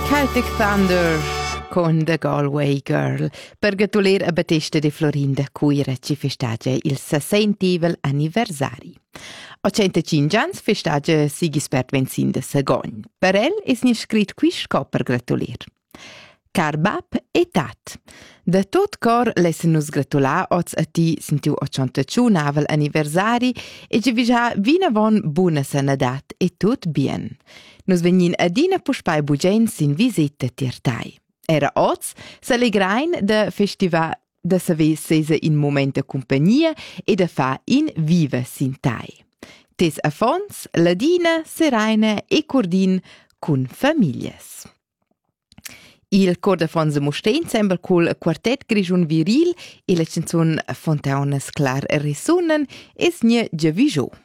Celtic Thunder con The Galway Girl per gratulir a Battista de Florinda Cuira ci festeggia il 60° anniversari. A 105 ans festeggia Sigisbert Venzin de Sagogn. Per el es ni scrit qui sco per gratulir. Car bab e tat. Da tot cor lessen nus gratular oz a ti sentiu 85 anniversari e ci visha vinavon buona sanadat e tut bien. Nus vegnin adina puspai bugen sin visita tirtai. Era oz s'alegrain da festivar da saver sesa in moment de compagnia e da fa in viva sintai. Tes affons, ladina, seraina e cordin cun familias. Il cor de Fonza Mustein sembra col quartet grigiun viril e la canzun Fontaunas clar resunan es nia giavigiò.